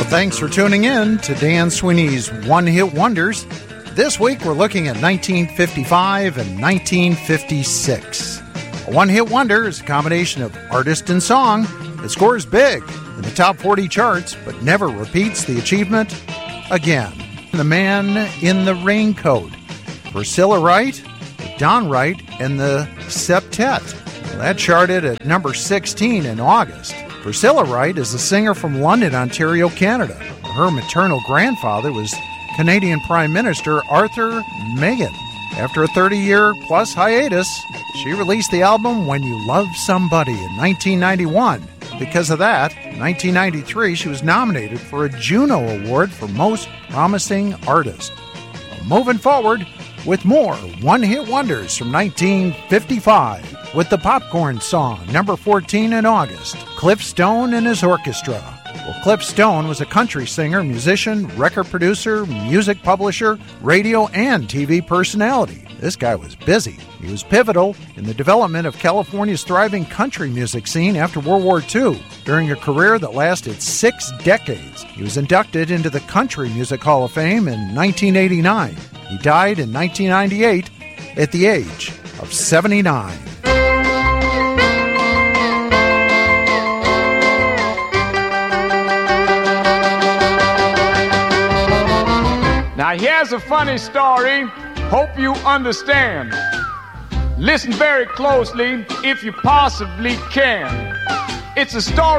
Thanks for tuning in to Dan Sweeney's One Hit Wonders. This week we're looking at 1955 and 1956. A one-hit wonder is a combination of artist and song that scores big in the top 40 charts but never repeats the achievement again. The Man in the Raincoat, Priscilla Wright, Don Wright, and the Septet. That charted at number 16 in August. Priscilla Wright is a singer from London, Ontario, Canada. Her maternal grandfather was Canadian Prime Minister Arthur Meighen. After a 30-year-plus hiatus, she released the album When You Love Somebody in 1991. Because of that, in 1993, she was nominated for a Juno Award for Most Promising Artist. Moving forward with more one-hit wonders from 1955 with the Popcorn Song, number 14 in August, Cliff Stone and his orchestra. Well, Cliff Stone was a country singer, musician, record producer, music publisher, radio, and TV personality. This guy was busy. He was pivotal in the development of California's thriving country music scene after World War II. During a career that lasted 6 decades, he was inducted into the Country Music Hall of Fame in 1989. He died in 1998 at the age of 79. Now here's a funny story. Hope you understand. Listen very closely if you possibly can. It's a story